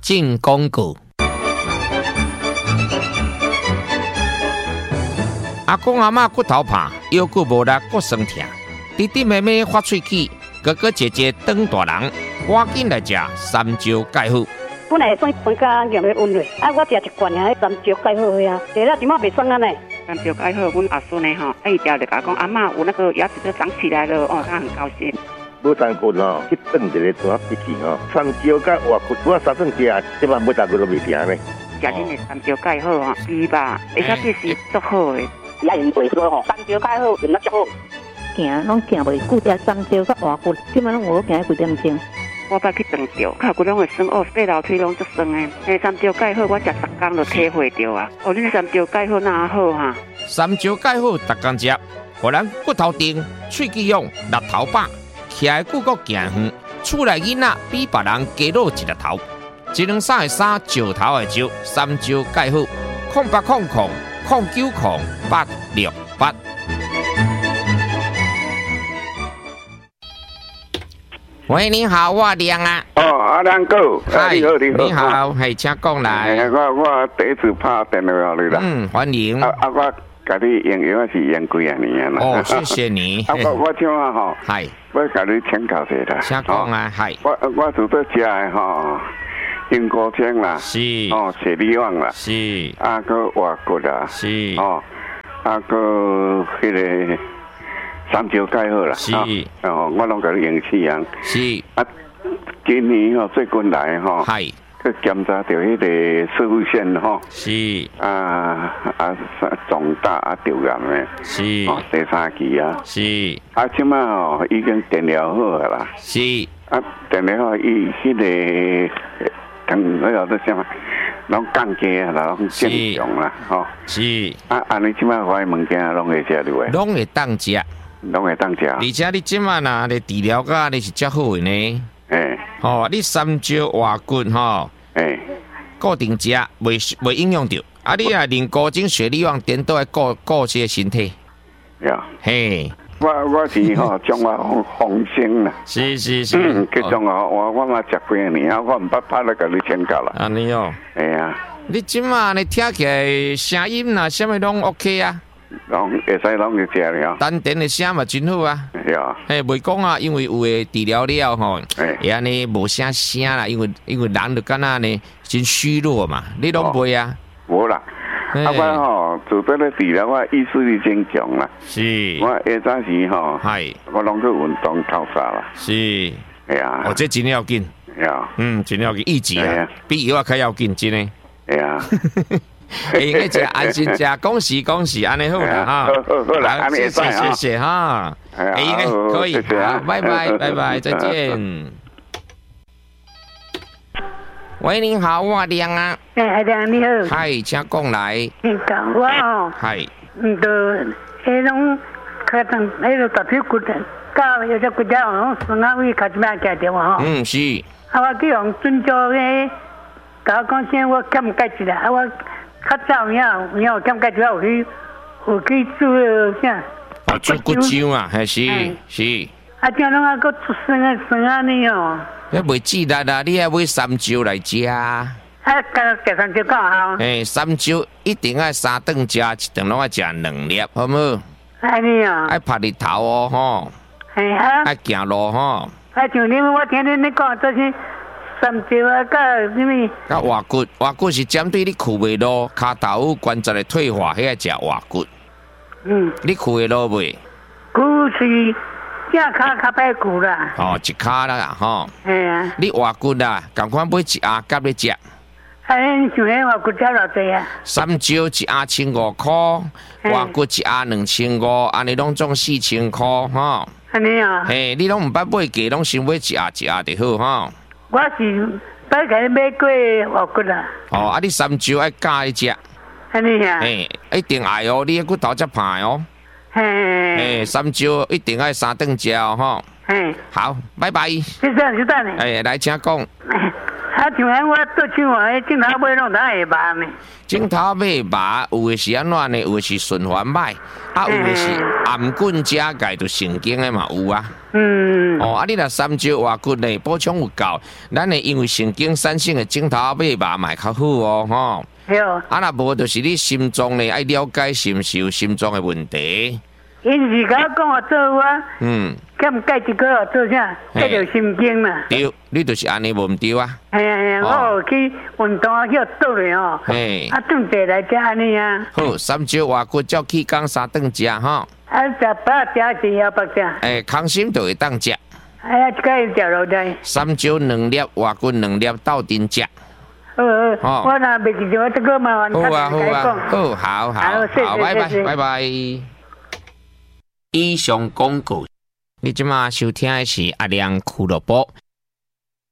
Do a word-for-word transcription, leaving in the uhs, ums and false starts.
进广告。阿公阿嬷骨头怕，腰骨无力，骨酸痛，弟弟妹妹发喙齿，哥哥姐姐长大人，赶紧来食三椒钙好。 本来算酸甲咸的温热，啊，我食一罐啊，三椒钙好呀，食了即马袂酸啊呢。 三椒钙好，阮阿孙呢吼，一条就甲讲阿嬷有那个牙齿都长起来了，哦，他很高兴。 无三骨哦，去炖一个怎笔记哦，三椒甲活骨，我三顿食，即摆每大骨都袂停呢。 食恁的三椒钙好吼，猪吧，而且这是足好的。 也用袂说吼，三椒钙好，用得足好。 行拢行袂久，食三椒甲活骨，即摆拢有行几点钟。 我捌去长着，脚骨拢会酸哦，爬楼梯拢足酸的。迄三椒钙好，我食十工就体会着啊。哦，恁三椒钙好哪好哈？ 三椒钙好，逐工食，互咱骨头硬、喙齿勇、力头饱，徛的久阁行远。厝内囡仔比别人加老一粒头，一两三的三，石头的石，三椒钙好，空八空空空九空八六八。喂，你好，我亮啊。 哦，阿亮哥， 嗨， 你好，你好， 你好，系，请讲来。 我我第一次拍电话你啦。 嗯，欢迎。 啊啊，我甲你用药是用几啊年啦。 哦，谢谢你。 啊，我我像啊吼， 系， 我甲你请教一下啦。 请讲啊，系。 我我拄到食的吼，英国青啦， 是， 哦，雪梨旺啦， 是， 啊个活骨啦， 是， 哦，啊个迄个。三椒钙好啦， 是哦，我拢甲你用试样。 是啊，今年吼最近来吼， 系去检查到迄个射护腺吼， 是啊啊肿大啊掉癌的， 是哦第三期啊， 是啊即摆吼已经电疗好啦， 是啊电疗好伊迄个同迄个都什么，拢降低啊，拢正常啦，吼是啊安尼即摆怀物件拢会食落， 拢会当食。 拢会当食， 而且你即马呐，你治疗个你是较好的呢。 诶， 吼，你三椒活骨吼， 诶， 固定食，袂袂影响到。啊，你啊，啉高精血力旺颠倒来顾顾这身体。 呀， 嘿， 我我是吼中华红星啦， 是是是， 嗯，去中华我我嘛食几年啊，我毋捌拍来甲你请教啦。 安尼哦， 哎呀， 你即马你听起来声音呐，啥物拢 OK 啊？ 拢会使拢去食了， 丹田的声嘛真好啊！ 呀， 嘿，袂讲啊，因为有诶治疗了吼， 哎会安尼无啥声啦，因为因为人就敢若呢真虚弱嘛，你拢袂啊？ 无啦，啊我吼做得咧治疗，我意志力真强啦。 是， 我下早时吼， 系， 我拢去运动透煞啦。 是， 哎呀， 哦，这真要紧， 呀， 嗯，真要紧，一级啊，比药啊较要紧，真诶。 哎呀。 会用个食安心食，恭喜恭喜，安尼好啦哈！ 好啦， 谢谢谢谢哈，会用个可以，好，拜拜拜拜，再见。喂，你好，我亮啊。 哎，亮你好。 嗨，请讲来。 你讲我哦。 嗨。 嗯，都迄种可能迄个大腿骨的，到有只骨架哦，酸啊位开始买家电话吼。 嗯，是。 啊，我去用准照个，甲我讲声我减钙一下，啊我。较早有影，有感觉主要有去有去做啥？ 哦，做骨浆啊，还是是。 啊，这拢啊，搁出酸啊酸啊呢哦。 你袂记得啦，你爱买三椒来食。啊， 加加三椒够好。 诶，三椒一定爱三顿食，一顿拢爱食两粒，好无？ 安尼哦。 爱拍日头哦，吼。 系啊。 爱行路吼。 啊，像你我听你你讲这些。三椒啊，甲什么？ 甲活骨，活骨是针对你躯袂落、骹头有关节的退化，迄个食活骨。 嗯。你躯会落袂？ 骨是正骹较歹骨啦。 哦，一骹啦，吼。 嘿啊。 你活骨啦，共款买一盒夹咧食。 啊，像迄活骨食偌济啊？ 三椒一盒千五箍，活骨一盒两千五，安尼拢总四千箍，吼。 安尼啊？ 嘿，你拢毋捌买价，拢先买一盒一盒就好，吼。 我是摆甲你买过活骨啦。 哦，啊，你三椒爱加一食。 安尼啊？ 嘿，一定爱哦，你个骨头才歹哦。 嘿。 嘿，三椒一定爱三顿食哦，吼。 嘿。 好，拜拜。 谢谢，谢谢你。 哎，来，请讲。 啊，像咱我倒像话，迄镜头尾拢当会麻呢。 镜头尾麻，有诶是安怎呢？有诶是循环歹，啊有诶是颔棍加钙就神经诶嘛有啊。 嗯。 哦，啊你若三焦活骨呢，补充有够，咱会因为神经产生诶镜头尾麻嘛会较好哦，吼。 对。 啊若无就是你心脏呢，爱了解是毋是有心脏诶问题。 因是甲我讲我做啊， 嗯， 减钙一个月做啥？戒着神经嘛。 对，你就是安尼无毋对啊。 哎呀哎呀，我有去运动啊，去倒咧吼。 嘿。 啊，顿地来食安尼啊。 好，三焦活骨照起讲三顿食吼。 啊，食饱食是要白食。 诶，康心就会当食。 哎呀，一个月食落来。 三焦两粒，活骨两粒，斗阵食。 好好，我若袂记住，我这个麻烦。 好啊好啊，好好好，好，拜拜拜拜。以上广告，你即马收听的是阿亮俱乐部。